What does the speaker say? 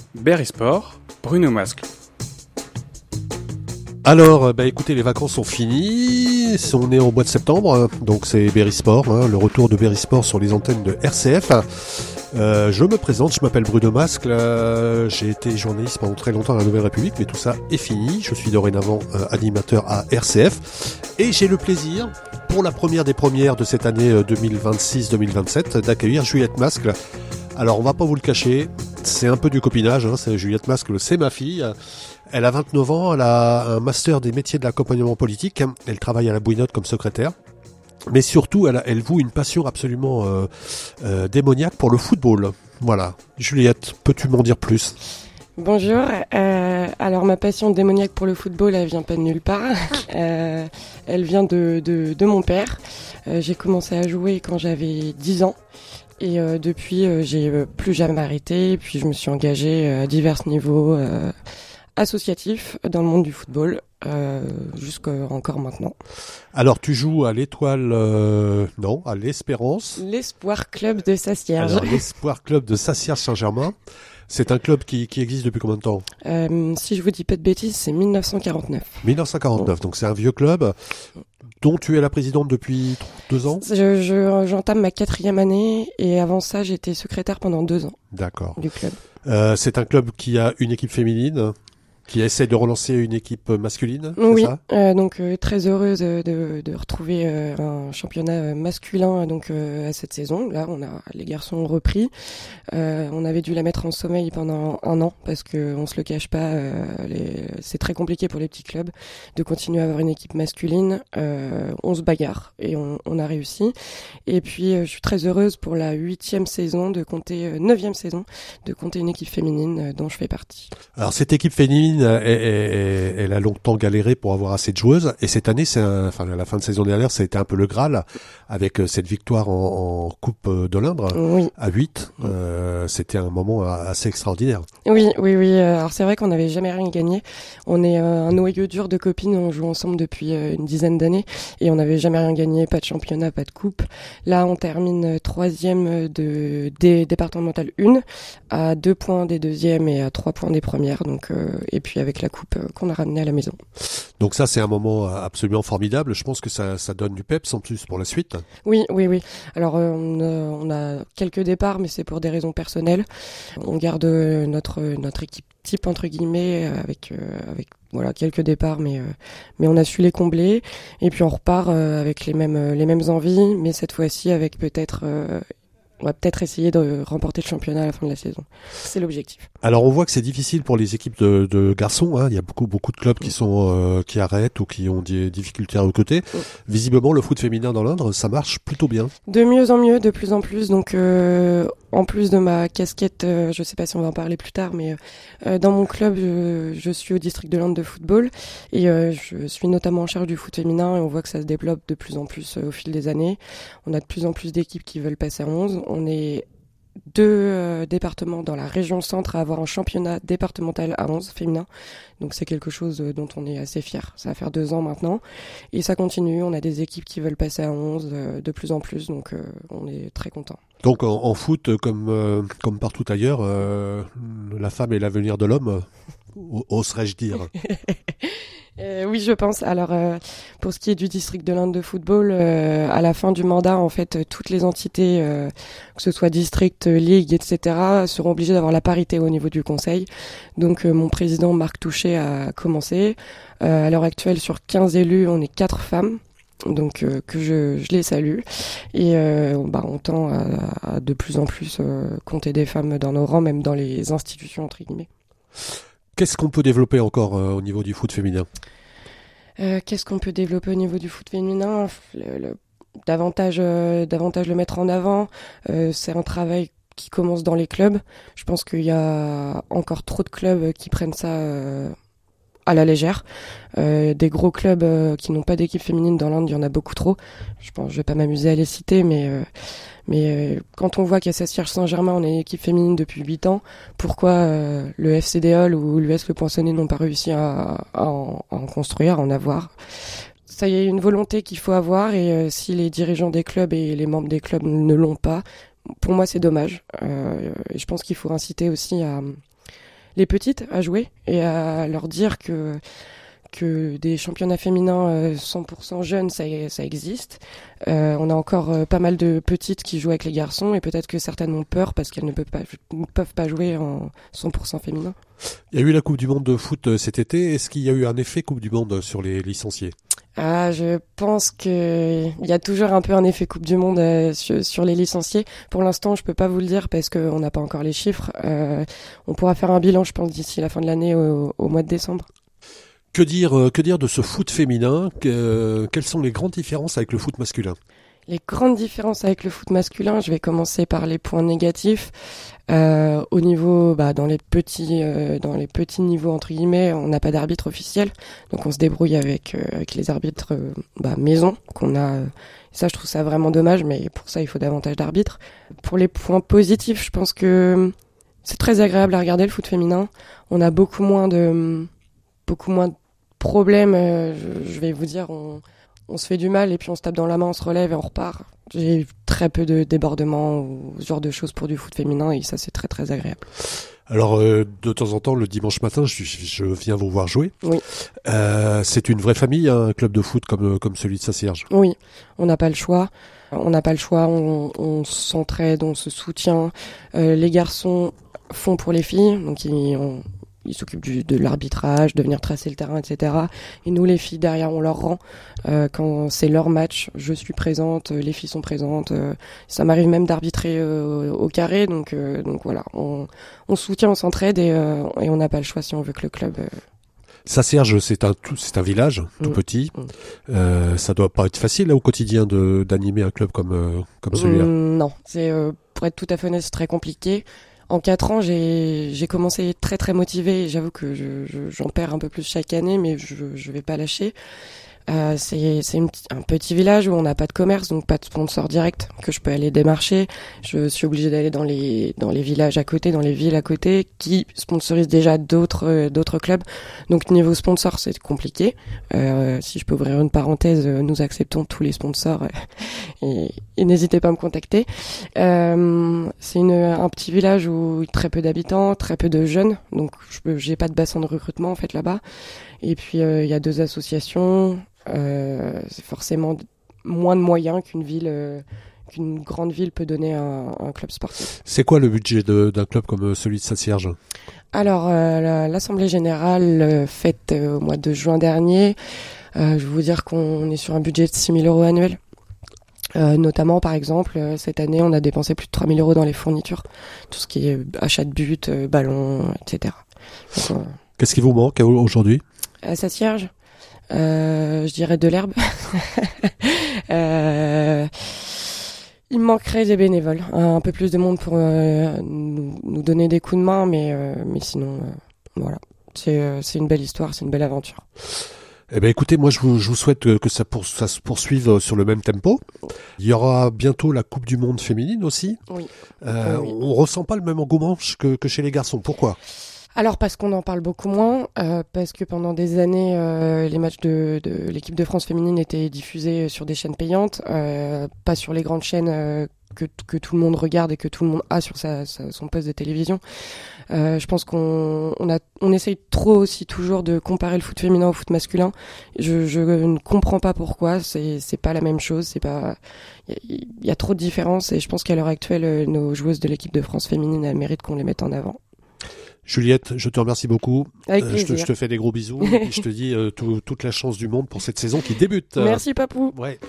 Berry Sport, Bruno Mascle. Alors, écoutez, les vacances sont finies, on est au mois de septembre, donc c'est Berry Sport, le retour de Berry Sport sur les antennes de RCF. Je me présente, je m'appelle Bruno Mascle, j'ai été journaliste pendant très longtemps à la Nouvelle République, mais tout ça est fini, je suis dorénavant animateur à RCF, et j'ai le plaisir, pour la première des premières de cette année 2026-2027, d'accueillir Juliette Mascle. Alors on va pas vous le cacher, c'est un peu du copinage, c'est Juliette Mascle, c'est ma fille. Elle a 29 ans, elle a un master des métiers de l'accompagnement politique, elle travaille à la Bouinotte comme secrétaire. Mais surtout, elle voue une passion absolument démoniaque pour le football. Voilà. Juliette, peux-tu m'en dire plus ? Bonjour. Alors ma passion démoniaque pour le football, elle vient pas de nulle part. Elle vient de mon père. J'ai commencé à jouer quand j'avais 10 ans. Et depuis, j'ai plus jamais arrêté. Puis je me suis engagée à divers niveaux associatifs dans le monde du football, jusqu'à encore maintenant. Alors tu joues à l'Étoile, à l'Espérance. L'Espoir Club de Sassières. Alors l'Espoir Club de Sassières-Saint-Germain. C'est un club qui existe depuis combien de temps ? Si je vous dis pas de bêtises, c'est 1949. 1949, donc c'est un vieux club dont tu es la présidente depuis 2 ans ? J'entame ma 4e année et avant ça, j'étais secrétaire pendant 2 ans. D'accord. Du club. C'est un club qui a une équipe féminine, qui essaie de relancer une équipe masculine, oui, c'est ça ? donc très heureuse de retrouver un championnat masculin à cette saison. Là, les garçons ont repris. On avait dû la mettre en sommeil pendant 1 an parce que on se le cache pas, c'est très compliqué pour les petits clubs de continuer à avoir une équipe masculine. On se bagarre et on a réussi. Et puis, je suis très heureuse pour la 8e saison de compter 9e saison de compter une équipe féminine dont je fais partie. Alors cette équipe féminine, elle a longtemps galéré pour avoir assez de joueuses, et cette année, à la fin de saison dernière, ça a été un peu le Graal avec cette victoire en Coupe de l'Indre, oui. À 8. C'était un moment assez extraordinaire. Oui. Alors c'est vrai qu'on n'avait jamais rien gagné. On est un noyau dur de copines, on joue ensemble depuis une dizaine d'années et on n'avait jamais rien gagné, pas de championnat, pas de coupe. Là, on termine 3e des départementales 1, à 2 points des 2e et à 3 points des premières. Et puis avec la coupe qu'on a ramenée à la maison. Donc ça, c'est un moment absolument formidable. Je pense que ça donne du peps en plus pour la suite. Oui. Alors on a quelques départs, mais c'est pour des raisons personnelles. On garde notre équipe type entre guillemets avec quelques départs, mais on a su les combler. Et puis on repart avec les mêmes envies, mais cette fois-ci avec on va peut-être essayer de remporter le championnat à la fin de la saison. C'est l'objectif. Alors on voit que c'est difficile pour les équipes de garçons. Il y a beaucoup de clubs qui arrêtent ou qui ont des difficultés à recruter. Visiblement, le foot féminin dans l'Indre, ça marche plutôt bien. De mieux en mieux, de plus en plus. Donc, en plus de ma casquette, je sais pas si on va en parler plus tard, mais dans mon club, je suis au district de l'Indre de football et je suis notamment en charge du foot féminin et on voit que ça se développe de plus en plus au fil des années. On a de plus en plus d'équipes qui veulent passer à 11. On est 2 départements dans la région centre à avoir un championnat départemental à 11 féminin. Donc c'est quelque chose dont on est assez fiers. Ça va faire 2 ans maintenant. Et ça continue. On a des équipes qui veulent passer à 11 de plus en plus. Donc on est très contents. Donc en foot, comme partout ailleurs, la femme est l'avenir de l'homme, oserais-je dire. Oui, je pense. Alors, pour ce qui est du district de l'Indre de football, à la fin du mandat, en fait, toutes les entités, que ce soit district, ligue, etc., seront obligées d'avoir la parité au niveau du conseil. Donc, mon président Marc Touchet a commencé. À l'heure actuelle, sur 15 élus, on est 4 femmes. Donc que je les salue et on tend à de plus en plus compter des femmes dans nos rangs, même dans les institutions entre guillemets. Qu'est-ce qu'on peut développer encore au niveau du foot féminin ? Qu'est-ce qu'on peut développer au niveau du foot féminin ? Davantage le mettre en avant. C'est un travail qui commence dans les clubs. Je pense qu'il y a encore trop de clubs qui prennent ça à la légère. Des gros clubs qui n'ont pas d'équipe féminine dans l'Inde, il y en a beaucoup trop. Je vais pas m'amuser à les citer, mais quand on voit qu'à Sassières-Saint-Germain, on a une équipe féminine depuis 8 ans, pourquoi le FC Déol ou l'US Le Poinçonnet n'ont pas réussi à en construire, à en avoir ? Ça y est, une volonté qu'il faut avoir et si les dirigeants des clubs et les membres des clubs ne l'ont pas, pour moi c'est dommage. Et je pense qu'il faut inciter aussi les petites à jouer et à leur dire que des championnats féminins 100% jeunes, ça existe. On a encore pas mal de petites qui jouent avec les garçons et peut-être que certaines ont peur parce qu'elles ne peuvent pas jouer en 100% féminin. Il y a eu la Coupe du Monde de foot cet été. Est-ce qu'il y a eu un effet Coupe du Monde sur les licenciés ? Je pense qu'il y a toujours un peu un effet Coupe du Monde sur les licenciés. Pour l'instant, je peux pas vous le dire parce qu'on n'a pas encore les chiffres. On pourra faire un bilan, je pense, d'ici la fin de l'année au mois de décembre. Que dire de ce foot féminin ? Quelles sont les grandes différences avec le foot masculin ? Les grandes différences avec le foot masculin, je vais commencer par les points négatifs. Au niveau, dans les petits niveaux entre guillemets, on n'a pas d'arbitre officiel, donc on se débrouille avec les arbitres maison qu'on a. Ça, je trouve ça vraiment dommage, mais pour ça, il faut davantage d'arbitres. Pour les points positifs, je pense que c'est très agréable à regarder le foot féminin. On a beaucoup moins de problèmes. Je vais vous dire, on se fait du mal et puis on se tape dans la main, on se relève et on repart. J'ai eu très peu de débordements ou ce genre de choses pour du foot féminin et ça, c'est très très agréable. Alors, de temps en temps, le dimanche matin, je viens vous voir jouer. Oui. C'est une vraie famille, hein, un club de foot comme celui de Saint-Cierges. Oui, on n'a pas le choix. On s'entraide, on se soutient. Les garçons font pour les filles, donc ils s'occupent de l'arbitrage, de venir tracer le terrain, etc. Et nous, les filles, derrière, on leur rend. Quand c'est leur match, je suis présente, les filles sont présentes. Ça m'arrive même d'arbitrer au carré. Donc voilà, on soutient, on s'entraide et on n'a pas le choix si on veut que le club... Saint-Cierges, c'est un village tout petit. Ça doit pas être facile là, au quotidien d'animer un club comme celui-là. Non, c'est pour être tout à fait honnête, c'est très compliqué. En 4 ans, j'ai commencé très très motivée. J'avoue que j'en perds un peu plus chaque année, mais je vais pas lâcher. C'est un petit village où on n'a pas de commerce, donc pas de sponsor direct que je peux aller démarcher. Je suis obligée d'aller dans les villages à côté, dans les villes à côté, qui sponsorisent déjà d'autres clubs. Donc niveau sponsor, c'est compliqué. Si je peux ouvrir une parenthèse, nous acceptons tous les sponsors et n'hésitez pas à me contacter. C'est un petit village où très peu d'habitants, très peu de jeunes, donc j'ai pas de bassin de recrutement en fait là-bas. Et puis il y a 2 associations. C'est forcément moins de moyens qu'une grande ville peut donner à un club sportif. C'est quoi le budget d'un club comme celui de Saint-Cierges ? Alors, l'Assemblée Générale faite au mois de juin dernier, je vais vous dire qu'on est sur un budget de 6 000 € annuel. Notamment, par exemple, cette année, on a dépensé plus de 3 000 € dans les fournitures. Tout ce qui est achat de buts, ballons, etc. Donc, qu'est-ce qui vous manque aujourd'hui ? À Saint-Cierges, je dirais de l'herbe. Il manquerait des bénévoles, un peu plus de monde pour nous donner des coups de main, mais sinon, voilà. C'est une belle histoire, c'est une belle aventure. Eh ben écoutez, moi je vous souhaite que ça se poursuive sur le même tempo. Il y aura bientôt la Coupe du Monde féminine aussi. Oui. Oui. On ressent pas le même engouement que chez les garçons. Pourquoi ? Alors parce qu'on en parle beaucoup moins, parce que pendant des années, les matchs de l'équipe de France féminine étaient diffusés sur des chaînes payantes, pas sur les grandes chaînes que tout le monde regarde et que tout le monde a sur son poste de télévision. Je pense qu'on essaye trop aussi toujours de comparer le foot féminin au foot masculin. Je ne comprends pas pourquoi. C'est pas la même chose. C'est pas. Il y a trop de différences et je pense qu'à l'heure actuelle, nos joueuses de l'équipe de France féminine elles méritent qu'on les mette en avant. Juliette, je te remercie beaucoup. Avec plaisir. Je te fais des gros bisous et je te dis toute la chance du monde pour cette saison qui débute. Merci Papou. Ouais.